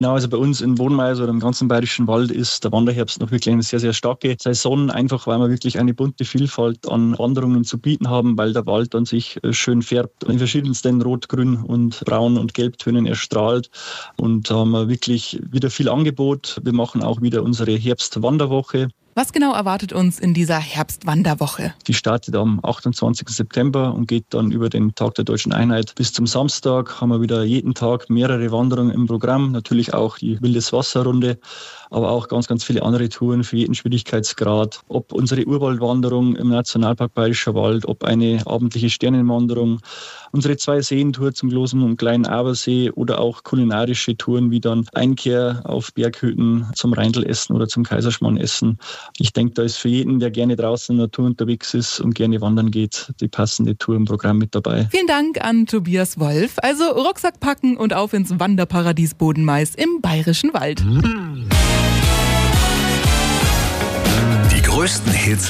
Ja, also bei uns in Wohnmais oder im ganzen Bayerischen Wald ist der Wanderherbst noch wirklich eine sehr, sehr starke Saison, einfach weil wir wirklich eine bunte Vielfalt an Wanderungen zu bieten haben, weil der Wald an sich schön färbt, in verschiedensten Rot, Grün und Braun- und Gelbtönen erstrahlt. Und da haben wir wirklich wieder viel Angebot. Wir machen auch wieder unsere Herbstwanderwoche. Was genau erwartet uns in dieser Herbstwanderwoche? Die startet am 28. September und geht dann über den Tag der Deutschen Einheit bis zum Samstag. Haben wir wieder jeden Tag mehrere Wanderungen im Programm. Natürlich auch die Wildes-Wasser-Runde, aber auch ganz, ganz viele andere Touren für jeden Schwierigkeitsgrad. Ob unsere Urwaldwanderung im Nationalpark Bayerischer Wald, ob eine abendliche Sternenwanderung, unsere 2-Seen-Tour zum Großen und Kleinen Abersee oder auch kulinarische Touren wie dann Einkehr auf Berghütten zum Reindl-Essen oder zum Kaiserschmarrn-Essen. Ich denke, da ist für jeden, der gerne draußen in der Natur unterwegs ist und gerne wandern geht, die passende Tour im Programm mit dabei. Vielen Dank an Tobias Wolf. Also Rucksack packen und auf ins Wanderparadies Bodenmais im Bayerischen Wald. Die größten Hits